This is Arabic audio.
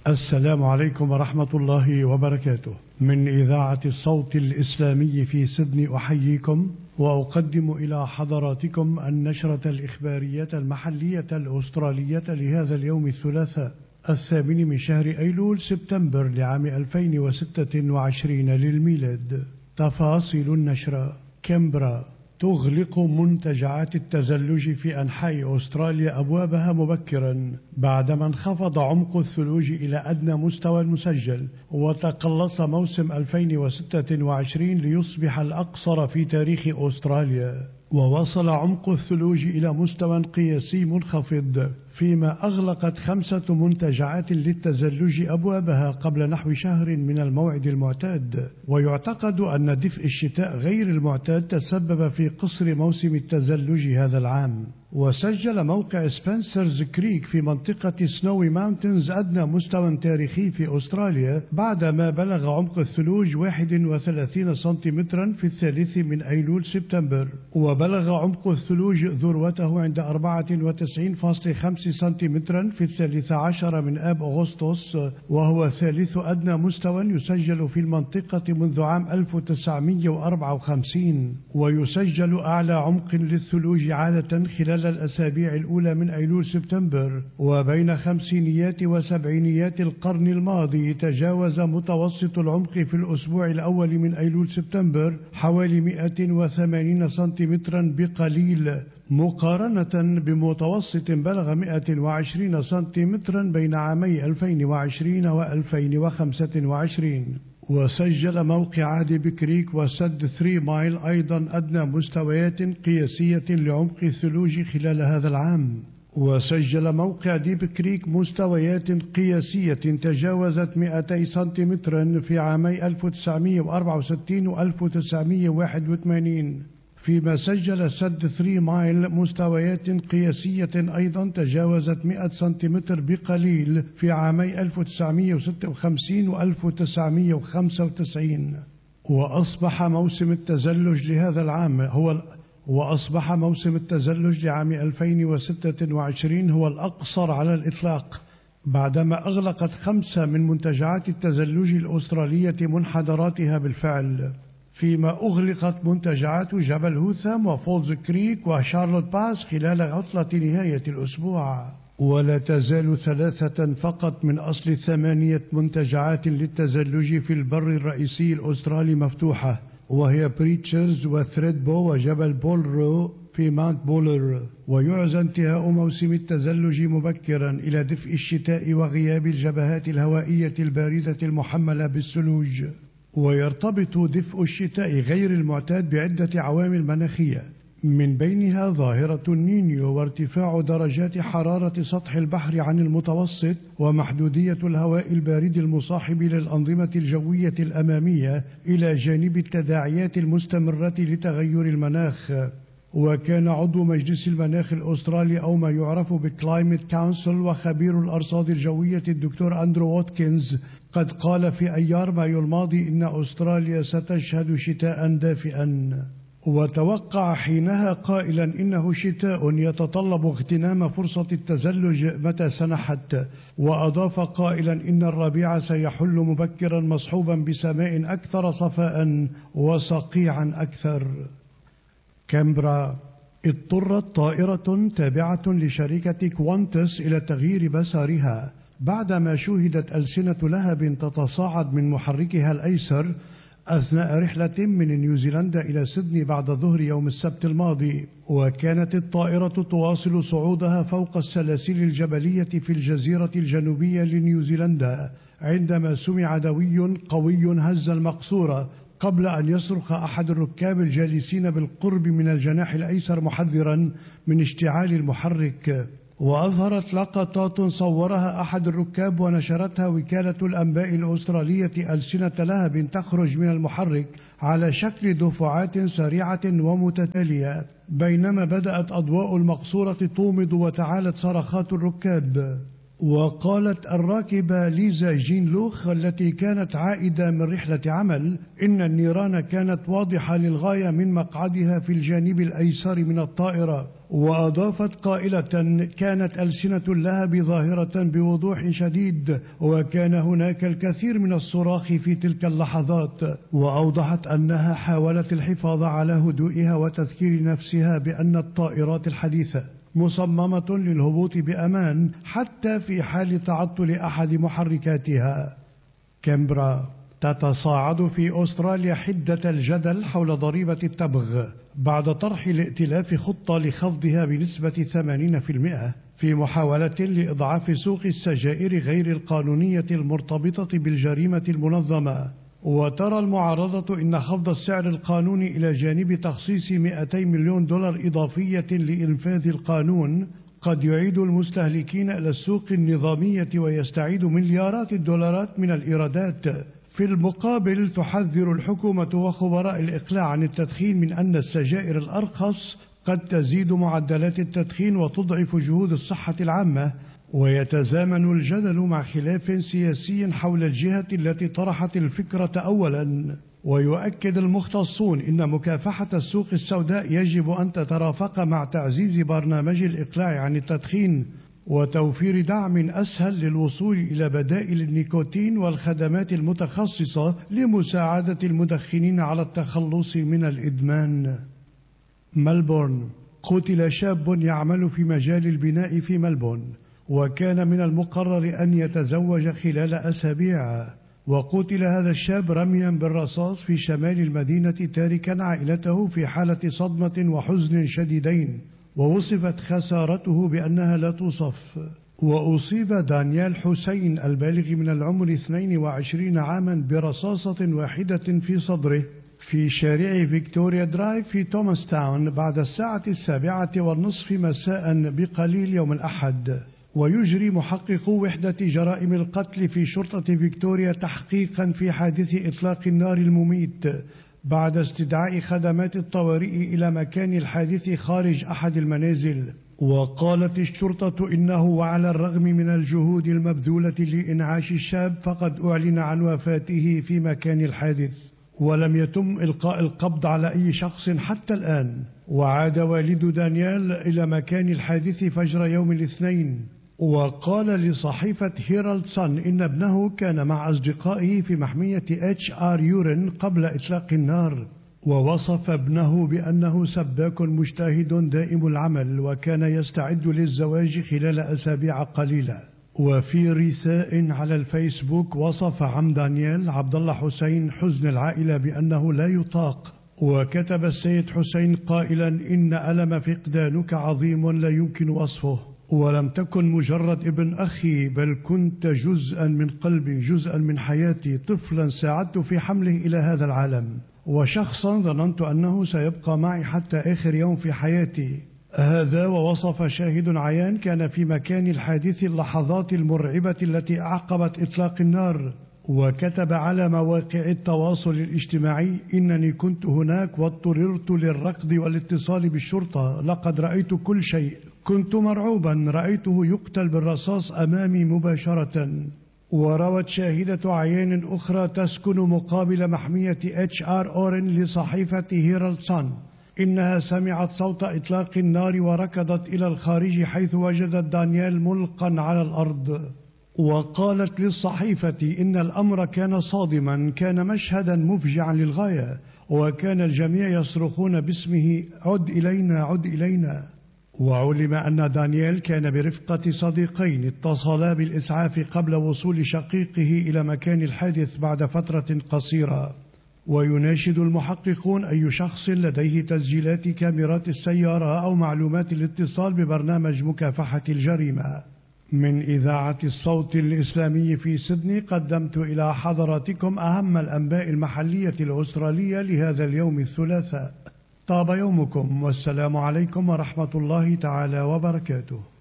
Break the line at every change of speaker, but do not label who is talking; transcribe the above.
السلام عليكم ورحمة الله وبركاته. من إذاعة الصوت الإسلامي في سيدني أحييكم وأقدم إلى حضراتكم النشرة الإخبارية المحلية الأسترالية لهذا اليوم الثلاثاء 8 من شهر أيلول سبتمبر لعام 2026 للميلاد. تفاصيل النشرة. كامبرا تغلق منتجعات التزلج في أنحاء أستراليا أبوابها مبكرا بعدما انخفض عمق الثلوج إلى أدنى مستوى مسجل، وتقلص موسم 2026 ليصبح الأقصر في تاريخ أستراليا. ووصل عمق الثلوج إلى مستوى قياسي منخفض، فيما أغلقت 5 منتجعات للتزلج أبوابها قبل نحو شهر من الموعد المعتاد. ويعتقد أن دفء الشتاء غير المعتاد تسبب في قصر موسم التزلج هذا العام. وسجل موقع سبنسرز كريك في منطقة سنوي ماونتنز أدنى مستوى تاريخي في أستراليا بعدما بلغ عمق الثلوج 31 سنتيمترا في 3 من أيلول سبتمبر، وبلغ عمق الثلوج ذروته عند 94.5 سنتيمترا في 13 من آب أغسطس، وهو ثالث أدنى مستوى يسجل في المنطقة منذ عام 1954. ويسجل أعلى عمق للثلوج عادة خلال الأسابيع الأولى من أيلول سبتمبر، وبين خمسينيات وسبعينيات القرن الماضي تجاوز متوسط العمق في الأسبوع الأول من أيلول سبتمبر حوالي 180 سنتيمترا بقليل، مقارنة بمتوسط بلغ 120 سنتيمترا بين عامي 2020 و 2025. وسجل موقع ديب كريك وسد 3 مايل أيضا أدنى مستويات قياسية لعمق الثلوج خلال هذا العام. وسجل موقع ديب كريك مستويات قياسية تجاوزت 200 سنتيمترا في عامي 1964 و 1981، فيما سجل سد 3 مايل مستويات قياسية أيضا تجاوزت 100 سنتيمتر بقليل في عامي 1956 و 1995. وأصبح موسم التزلج لهذا العام وأصبح موسم التزلج لعام 2026 هو الأقصر على الإطلاق، بعدما أغلقت 5 من منتجعات التزلج الأسترالية منحدراتها بالفعل، فيما أغلقت منتجعات جبل هوثام وفولز كريك وشارلوت باس خلال عطلة نهاية الأسبوع. ولا تزال 3 فقط من أصل 8 منتجعات للتزلج في البر الرئيسي الأسترالي مفتوحة، وهي بريتشرز وثريدبو وجبل بولرو في ماونت بولر. ويعزى انتهاء موسم التزلج مبكرا إلى دفء الشتاء وغياب الجبهات الهوائية الباردة المحملة بالثلوج. ويرتبط دفء الشتاء غير المعتاد بعدة عوامل مناخية، من بينها ظاهرة النينيو وارتفاع درجات حرارة سطح البحر عن المتوسط، ومحدودية الهواء البارد المصاحب للأنظمة الجوية الأمامية، إلى جانب التداعيات المستمرة لتغير المناخ. وكان عضو مجلس المناخ الأسترالي أو ما يعرف بكلايمت كونسل وخبير الأرصاد الجوية الدكتور أندرو واتكنز قد قال في أيار مايو الماضي إن أستراليا ستشهد شتاء دافئا، وتوقع حينها قائلا إنه شتاء يتطلب اغتنام فرصة التزلج متى سنحت. وأضاف قائلا إن الربيع سيحل مبكرا مصحوبا بسماء أكثر صفاء وصقيعا أكثر. كامبرا اضطرت طائرة تابعة لشركة كوانتس إلى تغيير مسارها بعدما شوهدت ألسنة لهب تتصاعد من محركها الأيسر أثناء رحلة من نيوزيلندا إلى سيدني بعد ظهر يوم السبت الماضي. وكانت الطائرة تواصل صعودها فوق السلاسل الجبلية في الجزيرة الجنوبية لنيوزيلندا عندما سمع دوي قوي هز المقصورة قبل أن يصرخ أحد الركاب الجالسين بالقرب من الجناح الأيسر محذرا من اشتعال المحرك. وأظهرت لقطات صورها أحد الركاب ونشرتها وكالة الأنباء الأسترالية ألسنة لهب تخرج من المحرك على شكل دفعات سريعة ومتتالية، بينما بدأت أضواء المقصورة تومض وتعالت صرخات الركاب. وقالت الراكبة ليزا جين لوخ التي كانت عائدة من رحلة عمل إن النيران كانت واضحة للغاية من مقعدها في الجانب الأيسر من الطائرة. وأضافت قائلة كانت ألسنة اللهب ظاهرة بوضوح شديد وكان هناك الكثير من الصراخ في تلك اللحظات. وأوضحت أنها حاولت الحفاظ على هدوئها وتذكير نفسها بأن الطائرات الحديثة مصممة للهبوط بأمان حتى في حال تعطل أحد محركاتها. كامبرا. تتصاعد في أستراليا حدة الجدل حول ضريبة التبغ بعد طرح الائتلاف خطة لخفضها بنسبة 80% في محاولة لإضعاف سوق السجائر غير القانونية المرتبطة بالجريمة المنظمة. وترى المعارضة إن خفض السعر القانوني إلى جانب تخصيص 200 مليون دولار إضافية لإنفاذ القانون قد يعيد المستهلكين إلى السوق النظامية ويستعيد مليارات الدولارات من الإيرادات. في المقابل تحذر الحكومة وخبراء الإقلاع عن التدخين من أن السجائر الأرخص قد تزيد معدلات التدخين وتضعف جهود الصحة العامة. ويتزامن الجدل مع خلاف سياسي حول الجهة التي طرحت الفكرة أولا. ويؤكد المختصون إن مكافحة السوق السوداء يجب أن تترافق مع تعزيز برنامج الإقلاع عن التدخين وتوفير دعم أسهل للوصول إلى بدائل النيكوتين والخدمات المتخصصة لمساعدة المدخنين على التخلص من الإدمان. ملبورن. قتل شاب يعمل في مجال البناء في ملبورن وكان من المقرر أن يتزوج خلال أسابيع. وقتل هذا الشاب رميا بالرصاص في شمال المدينة تاركا عائلته في حالة صدمة وحزن شديدين. ووصفت خسارته بأنها لا توصف. وأصيب دانيال حسين البالغ من العمر 22 عاما برصاصة واحدة في صدره في شارع فيكتوريا درايف في توماس تاون بعد الساعة 7:30 مساء بقليل يوم الأحد. ويجري محققو وحدة جرائم القتل في شرطة فيكتوريا تحقيقا في حادث إطلاق النار المميت بعد استدعاء خدمات الطوارئ إلى مكان الحادث خارج أحد المنازل. وقالت الشرطة إنه وعلى الرغم من الجهود المبذولة لإنعاش الشاب فقد أعلن عن وفاته في مكان الحادث ولم يتم إلقاء القبض على أي شخص حتى الآن. وعاد والد دانيال إلى مكان الحادث فجر يوم الاثنين وقال لصحيفة هيرالد سان إن ابنه كان مع أصدقائه في محمية HR يورن قبل إطلاق النار. ووصف ابنه بأنه سباك مجتهد دائم العمل وكان يستعد للزواج خلال أسابيع قليلة. وفي رثاء على الفيسبوك وصف عم دانيال عبد الله حسين حزن العائلة بأنه لا يطاق. وكتب السيد حسين قائلا إن ألم فقدانك عظيم لا يمكن وصفه ولم تكن مجرد ابن أخي بل كنت جزءا من قلبي جزءا من حياتي طفلا ساعدت في حمله إلى هذا العالم وشخصا ظننت أنه سيبقى معي حتى آخر يوم في حياتي. هذا ووصف شاهد عيان كان في مكان الحادث اللحظات المرعبة التي أعقبت إطلاق النار. وكتب على مواقع التواصل الاجتماعي إنني كنت هناك واضطررت للركض والاتصال بالشرطة لقد رأيت كل شيء كنت مرعوبا رأيته يقتل بالرصاص أمامي مباشرة. وروت شاهدة عيان أخرى تسكن مقابل محمية HR أورن لصحيفة هيرالد سان إنها سمعت صوت إطلاق النار وركضت إلى الخارج حيث وجدت دانيال ملقا على الأرض. وقالت للصحيفة إن الأمر كان صادما كان مشهدا مفجعا للغاية وكان الجميع يصرخون باسمه عد إلينا عد إلينا. وعلم أن دانيال كان برفقة صديقين اتصلا بالإسعاف قبل وصول شقيقه إلى مكان الحادث بعد فترة قصيرة. ويناشد المحققون أي شخص لديه تسجيلات كاميرات السيارة أو معلومات الاتصال ببرنامج مكافحة الجريمة. من إذاعة الصوت الإسلامي في سيدني قدمت إلى حضراتكم أهم الأنباء المحلية الأسترالية لهذا اليوم الثلاثاء. طاب يومكم والسلام عليكم ورحمة الله تعالى وبركاته.